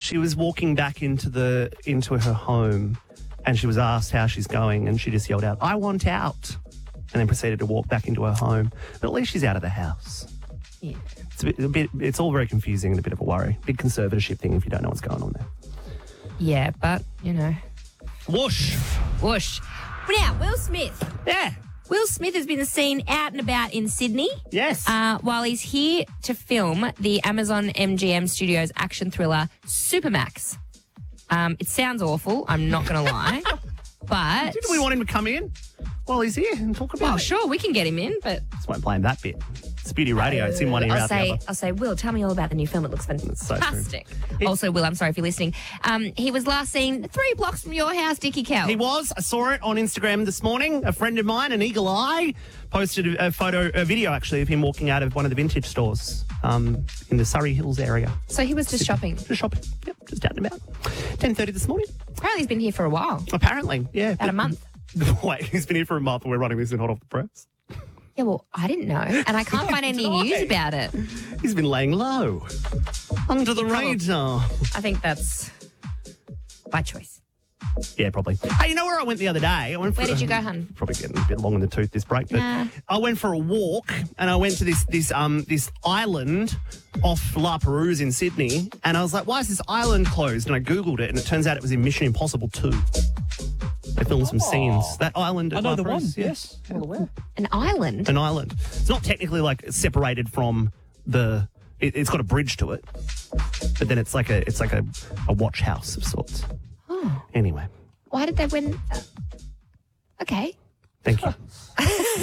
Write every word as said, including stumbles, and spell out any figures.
she was walking back into the into her home, and she was asked how she's going, and she just yelled out, "I want out," and then proceeded to walk back into her home. But at least she's out of the house. Yeah. It's a bit, a bit. It's all very confusing and a bit of a worry. Big conservatorship thing if you don't know what's going on there. Yeah, but, you know. Whoosh. Whoosh. Now, Will Smith. Yeah. Will Smith has been seen out and about in Sydney. Yes. Uh, while he's here to film the Amazon M G M Studios action thriller Supermax. Um, it sounds awful, I'm not going to lie. But... Didn't we want him to come in while he's here and talk about Well, it? sure, we can get him in, but... Just won't blame that bit. It's beauty radio. It's in one ear I'll out say, the other. I'll say, Will, tell me all about the new film. It looks so fantastic. true. Also, Will, I'm sorry if you're listening. Um, he was last seen three blocks from your house, Dickie Cal. He was. I saw it on Instagram this morning. A friend of mine, an eagle eye, posted a, a photo, a video actually, of him walking out of one of the vintage stores um, in the Surrey Hills area. So he was just shopping. Just shopping. Yep, just out and about. ten thirty this morning. Apparently he's been here for a while. Apparently, yeah. About a month. Wait, he's been here for a month and we're running this in hot off the press. Yeah, well, I didn't know, and I can't find any Did news I? about it. He's been laying low. Under the Probably. radar. I think that's by choice. Yeah, probably. Hey, you know where I went the other day? I went for Where did a- you go, hun? Probably getting a bit long in the tooth this break, but Nah. I went for a walk and I went to this this um this island off La Perouse in Sydney, and I was like, why is this island closed? And I googled it, and it turns out it was in Mission Impossible two. They filmed some scenes. That island. At I know La the one, Perouse, yeah. yes. Well aware. An island? An island. It's not technically like separated from the. It, it's got a bridge to it, but then it's like a it's like a, a watch house of sorts. Oh. Anyway, Why did they win? Uh, okay. thank you.